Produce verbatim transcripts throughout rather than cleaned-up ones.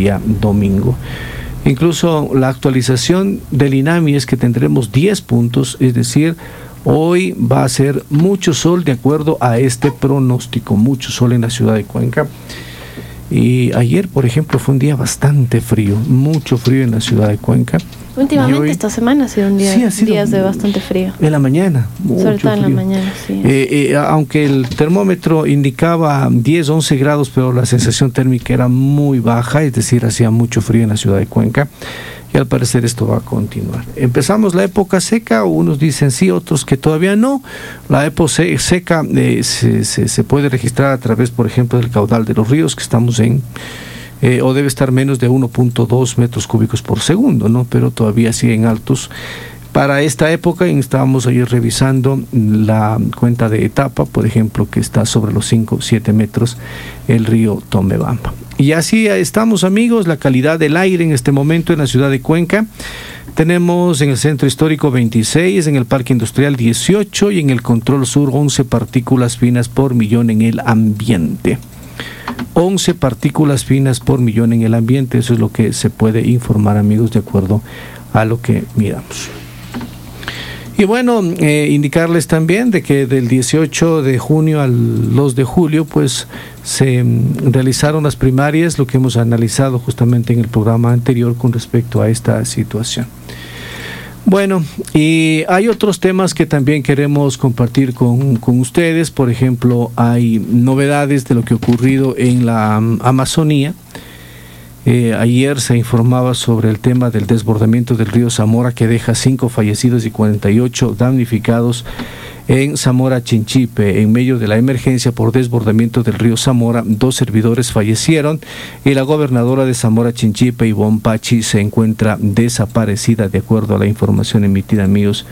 día domingo. Incluso la actualización del INAMI es que tendremos diez puntos, es decir, hoy va a ser mucho sol de acuerdo a este pronóstico, mucho sol en la ciudad de Cuenca. Y ayer, por ejemplo, fue un día bastante frío, mucho frío en la ciudad de Cuenca. Últimamente hoy, esta semana ha sido un día, sí, ha sido días de bastante frío. En la mañana, mucho Sobre todo en frío. la mañana, sí. Eh, eh, aunque el termómetro indicaba diez, once grados, pero la sensación térmica era muy baja, es decir, hacía mucho frío en la ciudad de Cuenca. Y al parecer esto va a continuar. Empezamos la época seca, unos dicen sí, otros que todavía no. La época seca eh, se, se, se puede registrar a través, por ejemplo, del caudal de los ríos, que estamos en, eh, o debe estar menos de uno punto dos metros cúbicos por segundo, ¿no? Pero todavía siguen altos. Para esta época estábamos ayer revisando la cuenta de etapa, por ejemplo, que está sobre los cinco, siete metros, el río Tomebamba. Y así estamos, amigos, la calidad del aire en este momento en la ciudad de Cuenca. Tenemos en el centro histórico veintiséis, en el parque industrial dieciocho y en el control sur once partículas finas por millón en el ambiente. once partículas finas por millón en el ambiente, eso es lo que se puede informar, amigos, de acuerdo a lo que miramos. Y bueno, eh, indicarles también de que del dieciocho de junio al dos de julio, pues se mm, realizaron las primarias, lo que hemos analizado justamente en el programa anterior con respecto a esta situación. Bueno, y hay otros temas que también queremos compartir con, con ustedes. Por ejemplo, hay novedades de lo que ha ocurrido en la um, Amazonía. Eh, ayer se informaba sobre el tema del desbordamiento del río Zamora, que deja cinco fallecidos y cuarenta y ocho damnificados en Zamora Chinchipe. En medio de la emergencia por desbordamiento del río Zamora, dos servidores fallecieron y la gobernadora de Zamora Chinchipe, Ivonne Pachi, se encuentra desaparecida, de acuerdo a la información emitida, amigos,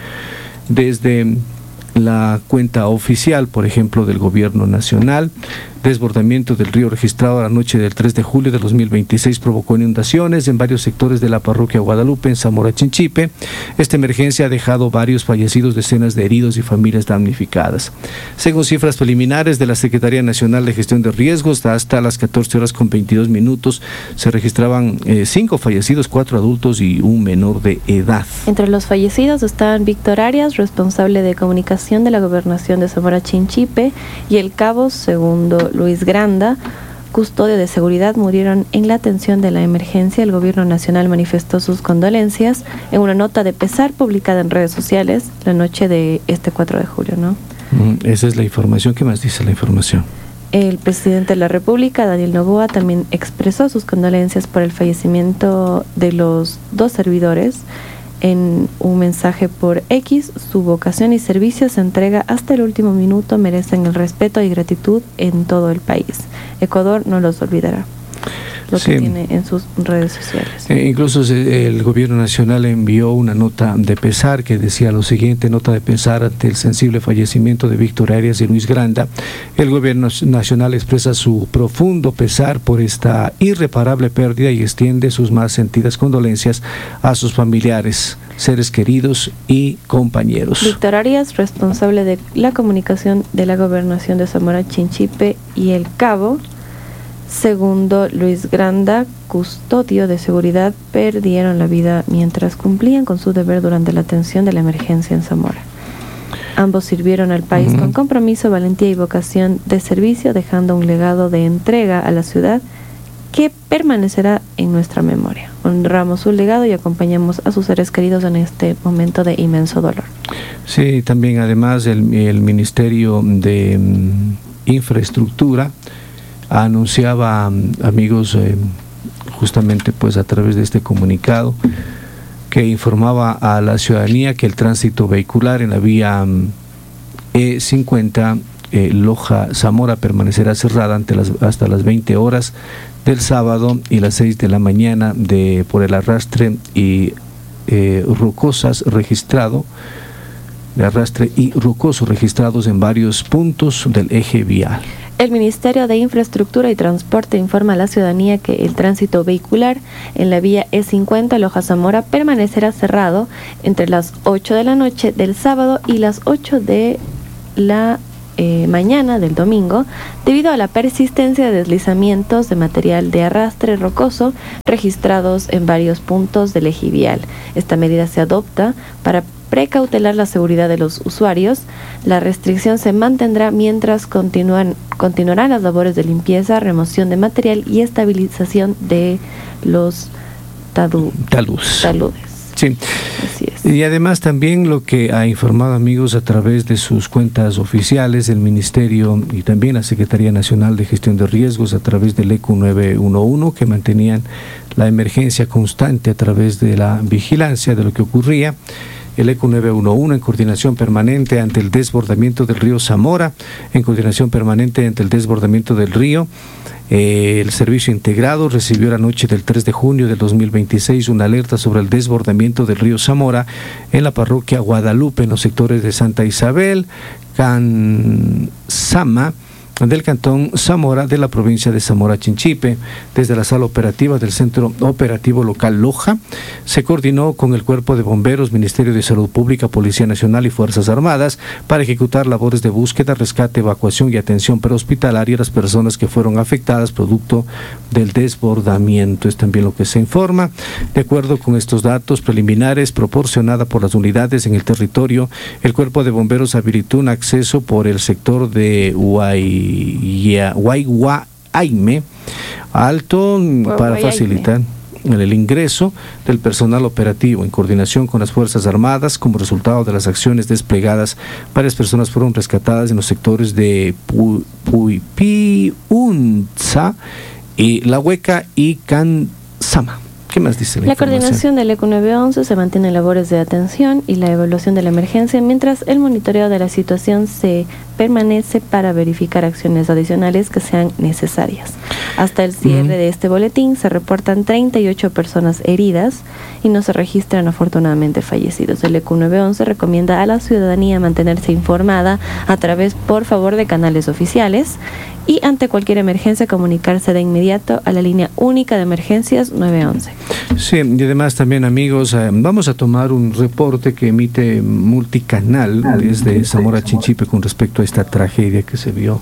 desde la cuenta oficial, por ejemplo, del gobierno nacional. Desbordamiento del río registrado la noche del tres de julio de dos mil veintiséis provocó inundaciones en varios sectores de la parroquia Guadalupe, en Zamora Chinchipe. Esta emergencia ha dejado varios fallecidos, decenas de heridos y familias damnificadas. Según cifras preliminares de la Secretaría Nacional de Gestión de Riesgos, hasta las catorce horas con veintidós minutos se registraban eh, cinco fallecidos, cuatro adultos y un menor de edad. Entre los fallecidos están Víctor Arias, responsable de comunicación de la Gobernación de Zamora Chinchipe, y el cabo segundo Luis Granda, custodio de seguridad, murieron en la atención de la emergencia. El gobierno nacional manifestó sus condolencias en una nota de pesar publicada en redes sociales la noche de este cuatro de julio, ¿no? Mm, esa es la información. ¿Qué más dice la información? El presidente de la República, Daniel Noboa, también expresó sus condolencias por el fallecimiento de los dos servidores. En un mensaje por X, su vocación y servicio se entrega hasta el último minuto, merecen el respeto y gratitud en todo el país. Ecuador no los olvidará. Lo sí. que tiene en sus redes sociales. Eh, incluso se, el gobierno nacional envió una nota de pesar que decía lo siguiente: nota de pesar ante el sensible fallecimiento de Víctor Arias y Luis Granda. El gobierno nacional expresa su profundo pesar por esta irreparable pérdida y extiende sus más sentidas condolencias a sus familiares, seres queridos y compañeros. Víctor Arias, responsable de la comunicación de la Gobernación de Zamora Chinchipe, y el cabo segundo Luis Granda, custodio de seguridad, perdieron la vida mientras cumplían con su deber durante la atención de la emergencia en Zamora. Ambos sirvieron al país uh-huh. con compromiso, valentía y vocación de servicio, dejando un legado de entrega a la ciudad que permanecerá en nuestra memoria. Honramos su legado y acompañamos a sus seres queridos en este momento de inmenso dolor. Sí, también además el, el Ministerio de um, Infraestructura anunciaba, amigos, eh, justamente pues a través de este comunicado, que informaba a la ciudadanía que el tránsito vehicular en la vía E cincuenta eh, Loja-Zamora permanecerá cerrada ante las, hasta las veinte horas del sábado y las seis de la mañana de, por el arrastre y eh, rocosas registrado, de arrastre y rocoso registrados en varios puntos del eje vial. El Ministerio de Infraestructura y Transporte informa a la ciudadanía que el tránsito vehicular en la vía E cincuenta Loja-Zamora permanecerá cerrado entre las ocho de la noche del sábado y las ocho de la eh, mañana del domingo, debido a la persistencia de deslizamientos de material de arrastre rocoso registrados en varios puntos del eje vial. Esta medida se adopta para precautelar la seguridad de los usuarios. La restricción se mantendrá mientras continúan, continuarán las labores de limpieza, remoción de material y estabilización de los tadu, Talus. taludes. Sí. Así es. Y además también lo que ha informado, amigos, a través de sus cuentas oficiales, el Ministerio y también la Secretaría Nacional de Gestión de Riesgos a través del E Q nueve uno uno, que mantenían la emergencia constante a través de la vigilancia de lo que ocurría. El E Q nueve uno uno en coordinación permanente ante el desbordamiento del río Zamora, en coordinación permanente ante el desbordamiento del río. Eh, el servicio integrado recibió la noche del tres de junio del dos mil veintiséis una alerta sobre el desbordamiento del río Zamora en la parroquia Guadalupe, en los sectores de Santa Isabel, Cansama, del cantón Zamora de la provincia de Zamora Chinchipe. Desde la sala operativa del Centro Operativo Local Loja se coordinó con el Cuerpo de Bomberos, Ministerio de Salud Pública, Policía Nacional y Fuerzas Armadas para ejecutar labores de búsqueda, rescate, evacuación y atención prehospitalaria a las personas que fueron afectadas producto del desbordamiento. Es también lo que se informa. De acuerdo con estos datos preliminares proporcionada por las unidades en el territorio, el Cuerpo de Bomberos habilitó un acceso por el sector de Huay Guayguaime Alto para facilitar el ingreso del personal operativo en coordinación con las Fuerzas Armadas. Como resultado de las acciones desplegadas, varias personas fueron rescatadas en los sectores de Puipiunza, y La Hueca y Cansama. ¿Qué más dice la, la información? coordinación del E Q nueve once se mantiene en labores de atención y la evaluación de la emergencia, mientras el monitoreo de la situación se permanece para verificar acciones adicionales que sean necesarias. Hasta el cierre uh-huh. de este boletín se reportan treinta y ocho personas heridas y no se registran afortunadamente fallecidos. El E Q nueve once recomienda a la ciudadanía mantenerse informada a través, por favor, de canales oficiales y ante cualquier emergencia comunicarse de inmediato a la línea única de emergencias nueve once. Sí, y además también, amigos, eh, vamos a tomar un reporte que emite Multicanal desde Zamora Chinchipe con respecto a esta tragedia que se vio.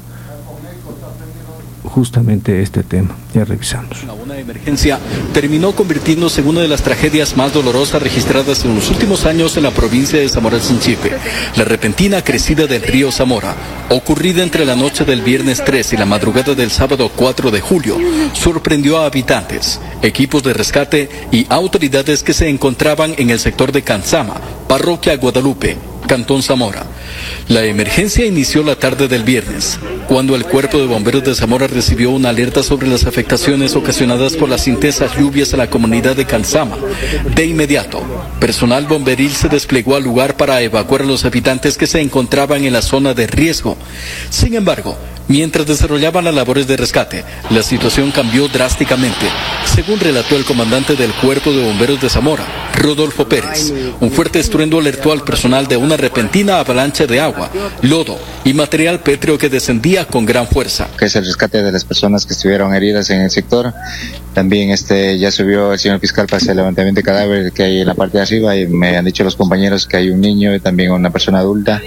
Justamente este tema, ya revisamos. Una emergencia terminó convirtiéndose en una de las tragedias más dolorosas registradas en los últimos años en la provincia de Zamora Chinchipe. La repentina crecida del río Zamora, ocurrida entre la noche del viernes tres y la madrugada del sábado cuatro de julio, sorprendió a habitantes, equipos de rescate y autoridades que se encontraban en el sector de Cansama, parroquia Guadalupe, Cantón Zamora. La emergencia inició la tarde del viernes, cuando el Cuerpo de Bomberos de Zamora recibió una alerta sobre las afectaciones ocasionadas por las intensas lluvias en la comunidad de Cansama. De inmediato, personal bomberil se desplegó al lugar para evacuar a los habitantes que se encontraban en la zona de riesgo. Sin embargo, mientras desarrollaban las labores de rescate, la situación cambió drásticamente, según relató el comandante del Cuerpo de Bomberos de Zamora, Rodolfo Pérez. Un fuerte estruendo alertó al personal de una repentina avalancha de agua, lodo y material pétreo que descendía con gran fuerza. Que es el rescate de las personas que estuvieron heridas en el sector. También este ya subió el señor fiscal para hacer el levantamiento de cadáver que hay en la parte de arriba, y me han dicho los compañeros que hay un niño y también una persona adulta.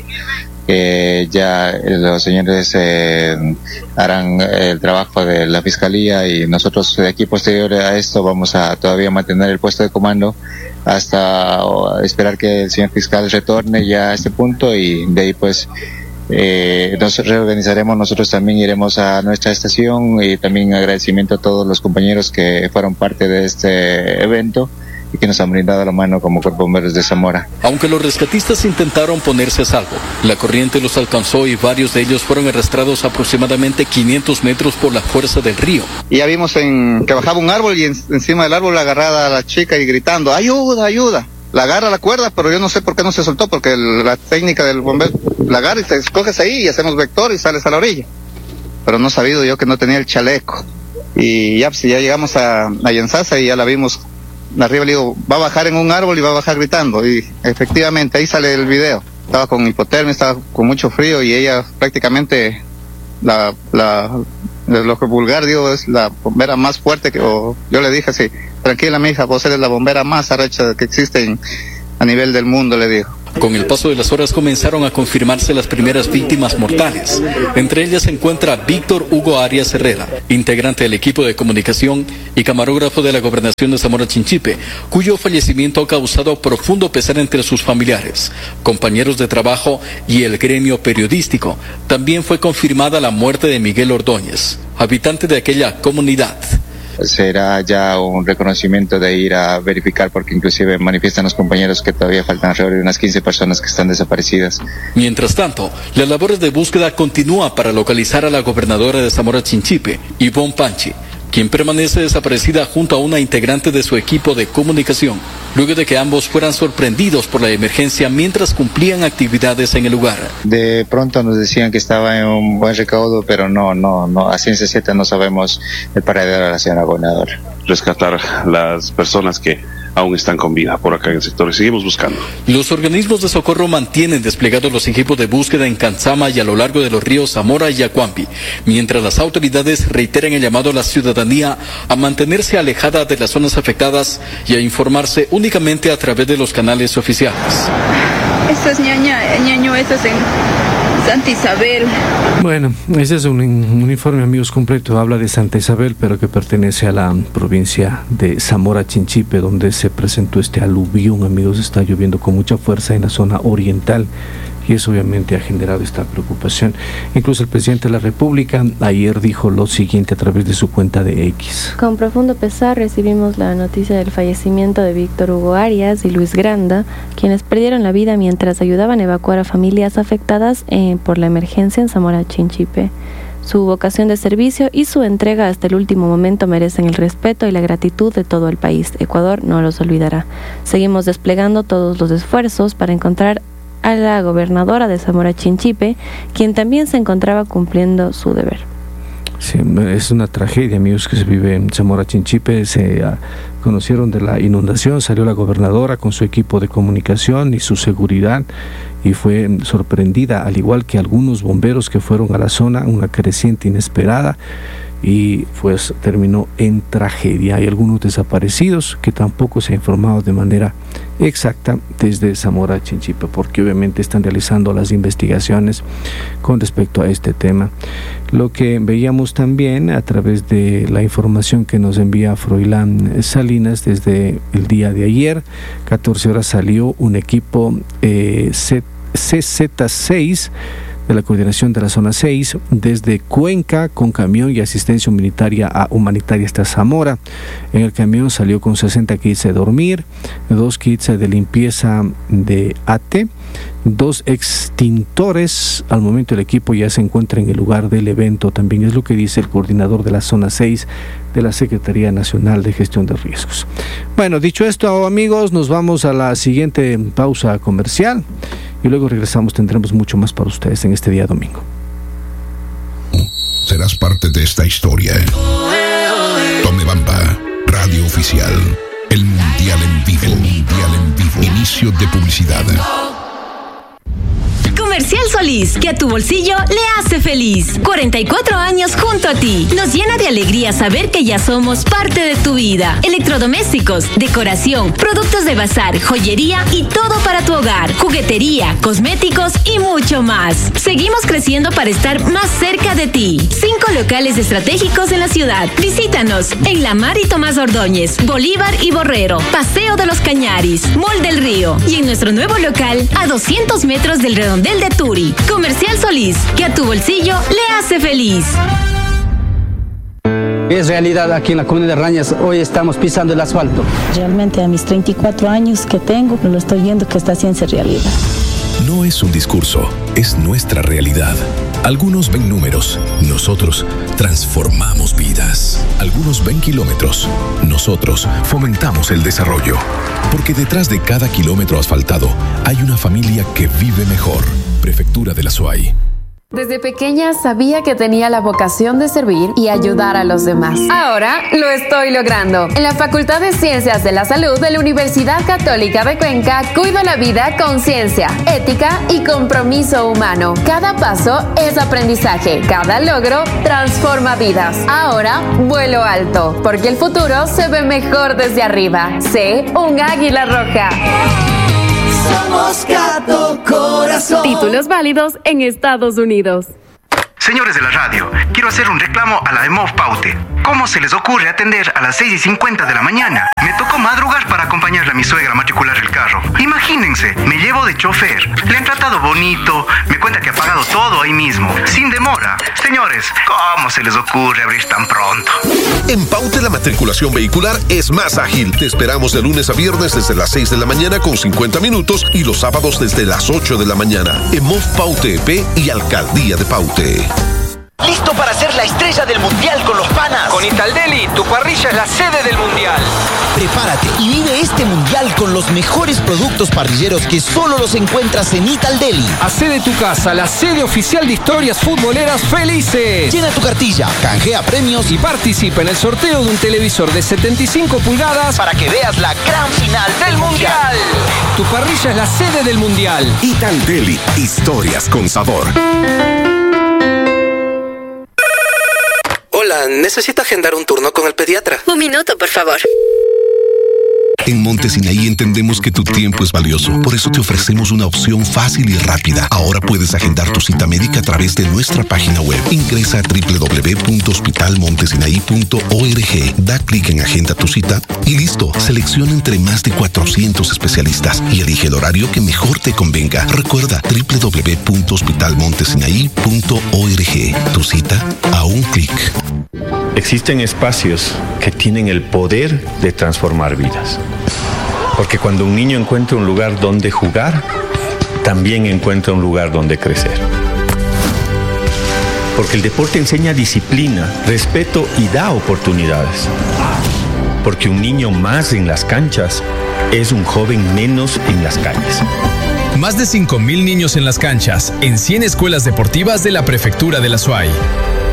Que ya los señores eh, harán el trabajo de la fiscalía, y nosotros de aquí posterior a esto vamos a todavía mantener el puesto de comando hasta esperar que el señor fiscal retorne ya a este punto, y de ahí pues eh, nos reorganizaremos. Nosotros también iremos a nuestra estación, y también agradecimiento a todos los compañeros que fueron parte de este evento y que nos han brindado la mano como Cuerpo de Bomberos de Zamora. Aunque los rescatistas intentaron ponerse a salvo, la corriente los alcanzó y varios de ellos fueron arrastrados aproximadamente quinientos metros por la fuerza del río. Y ya vimos en, que bajaba un árbol, y en, encima del árbol agarrada a la chica y gritando, ¡ayuda, ayuda! La agarra la cuerda, pero yo no sé por qué no se soltó, porque el, la técnica del bombero la agarra y te escoges ahí y hacemos vector y sales a la orilla. Pero no he sabido yo que no tenía el chaleco. Y ya, pues, ya llegamos a, a Yenzasa y ya la vimos arriba. Le digo, va a bajar en un árbol y va a bajar gritando, y efectivamente ahí sale el video. Estaba con hipotermia, estaba con mucho frío, y ella prácticamente la, la lo que vulgar digo es la bombera más fuerte que, o, yo le dije así, tranquila mi hija, vos eres la bombera más arrecha que existe en, a nivel del mundo, le digo. Con el paso de las horas comenzaron a confirmarse las primeras víctimas mortales. Entre ellas se encuentra Víctor Hugo Arias Herrera, integrante del equipo de comunicación y camarógrafo de la Gobernación de Zamora Chinchipe, cuyo fallecimiento ha causado profundo pesar entre sus familiares, compañeros de trabajo y el gremio periodístico. También fue confirmada la muerte de Miguel Ordóñez, habitante de aquella comunidad. Será ya un reconocimiento de ir a verificar, porque inclusive manifiestan los compañeros que todavía faltan alrededor de unas quince personas que están desaparecidas. Mientras tanto, las labores de búsqueda continúan para localizar a la gobernadora de Zamora Chinchipe, Ivonne Panchi, quien permanece desaparecida junto a una integrante de su equipo de comunicación, luego de que ambos fueran sorprendidos por la emergencia mientras cumplían actividades en el lugar. De pronto nos decían que estaba en un buen recaudo, pero no, no, no, a ciencia cierta no sabemos el paradero de la señora gobernadora. Rescatar las personas que aún están con vida por acá en el sector. Seguimos buscando. Los organismos de socorro mantienen desplegados los equipos de búsqueda en Cantzama y a lo largo de los ríos Zamora y Yacuampi, mientras las autoridades reiteran el llamado a la ciudadanía a mantenerse alejada de las zonas afectadas y a informarse únicamente a través de los canales oficiales. Esto es ñaña, ñaño, esto es en Santa Isabel. Bueno, ese es un, un informe, amigos, completo. Habla de Santa Isabel, pero que pertenece a la provincia de Zamora Chinchipe, donde se presentó este aluvión, amigos. Está lloviendo con mucha fuerza en la zona oriental y eso obviamente ha generado esta preocupación. Incluso el presidente de la República ayer dijo lo siguiente a través de su cuenta de X. Con profundo pesar recibimos la noticia del fallecimiento de Víctor Hugo Arias y Luis Granda, quienes perdieron la vida mientras ayudaban a evacuar a familias afectadas eh, por la emergencia en Zamora Chinchipe. Su vocación de servicio y su entrega hasta el último momento merecen el respeto y la gratitud de todo el país. Ecuador no los olvidará. Seguimos desplegando todos los esfuerzos para encontrar a la gobernadora de Zamora Chinchipe, quien también se encontraba cumpliendo su deber. Sí, es una tragedia, amigos, que se vive en Zamora Chinchipe. Se uh, conocieron de la inundación, salió la gobernadora con su equipo de comunicación y su seguridad y fue sorprendida, al igual que algunos bomberos que fueron a la zona, una creciente inesperada, y pues terminó en tragedia. Hay algunos desaparecidos que tampoco se ha informado de manera exacta desde Zamora Chinchipe, porque obviamente están realizando las investigaciones con respecto a este tema. Lo que veíamos también a través de la información que nos envía Froilán Salinas desde el día de ayer, catorce horas salió un equipo eh, C Z seis de la coordinación de la zona seis desde Cuenca con camión y asistencia humanitaria a humanitaria hasta Zamora. En el camión salió con sesenta kits de dormir, dos kits de limpieza de A T, dos extintores. Al momento el equipo ya se encuentra en el lugar del evento, también es lo que dice el coordinador de la zona seis de la Secretaría Nacional de Gestión de Riesgos. Bueno, dicho esto, amigos, nos vamos a la siguiente pausa comercial y luego regresamos. Tendremos mucho más para ustedes en este día domingo. Serás parte de esta historia. Tomebamba, radio oficial. El Mundial en vivo. El Mundial en vivo. Inicio de publicidad. Comercial Solís, que a tu bolsillo le hace feliz. cuarenta y cuatro años junto a ti. Nos llena de alegría saber que ya somos parte de tu vida. Electrodomésticos, decoración, productos de bazar, joyería y todo para tu hogar. Juguetería, cosméticos y mucho más. Seguimos creciendo para estar más cerca de ti. Cinco locales estratégicos en la ciudad. Visítanos en La Mar y Tomás Ordóñez, Bolívar y Borrero, Paseo de los Cañaris, Mall del Río y en nuestro nuevo local a doscientos metros del redondel de Turi. Comercial Solís, que a tu bolsillo le hace feliz. Es realidad aquí en la comunidad de Rañas, hoy estamos pisando el asfalto. Realmente a mis treinta y cuatro años que tengo, lo estoy viendo que está haciendo realidad. No es un discurso, es nuestra realidad. Algunos ven números, nosotros transformamos vidas. Algunos ven kilómetros, nosotros fomentamos el desarrollo. Porque detrás de cada kilómetro asfaltado hay una familia que vive mejor. Prefectura de la Suay. Desde pequeña sabía que tenía la vocación de servir y ayudar a los demás. Ahora lo estoy logrando. En la Facultad de Ciencias de la Salud de la Universidad Católica de Cuenca, cuido la vida con ciencia, ética y compromiso humano. Cada paso es aprendizaje. Cada logro transforma vidas. Ahora vuelo alto, porque el futuro se ve mejor desde arriba. Sé un águila roja. Somos Gato Corazón. Títulos válidos en Estados Unidos. Señores de la radio, quiero hacer un reclamo a la EMOV Paute. ¿Cómo se les ocurre atender a las seis y cincuenta de la mañana? Me tocó madrugar para acompañarle a mi suegra a matricular el carro. Imagínense, me llevo de chofer. Le han tratado bonito, me cuenta que ha pagado todo ahí mismo, sin demora. Señores, ¿cómo se les ocurre abrir tan pronto? En Paute la matriculación vehicular es más ágil. Te esperamos de lunes a viernes desde las seis de la mañana con cincuenta minutos y los sábados desde las ocho de la mañana. EMOV Paute E P y Alcaldía de Paute. ¿Listo para ser la estrella del mundial con los panas? Con Italdeli, tu parrilla es la sede del mundial. Prepárate y vive este mundial con los mejores productos parrilleros que solo los encuentras en Italdeli. Hacé de tu casa la sede oficial de historias futboleras felices. Llena tu cartilla, canjea premios y participa en el sorteo de un televisor de setenta y cinco pulgadas para que veas la gran final del mundial. Tu parrilla es la sede del mundial. Italdeli, historias con sabor. Hola, necesito agendar un turno con el pediatra. Un minuto, por favor. En Monte Sinaí entendemos que tu tiempo es valioso. Por eso te ofrecemos una opción fácil y rápida. Ahora puedes agendar tu cita médica a través de nuestra página web. Ingresa a doble u doble u doble u punto hospital montesinaí punto org. Da clic en Agenda tu cita y listo. Selecciona entre más de cuatrocientos especialistas y elige el horario que mejor te convenga. Recuerda doble u doble u doble u punto hospital montesinaí punto org. Tu cita a un clic. Existen espacios que tienen el poder de transformar vidas. Porque cuando un niño encuentra un lugar donde jugar, también encuentra un lugar donde crecer. Porque el deporte enseña disciplina, respeto y da oportunidades. Porque un niño más en las canchas es un joven menos en las calles. Más de cinco mil niños en las canchas, en cien escuelas deportivas de la Prefectura de la Suay.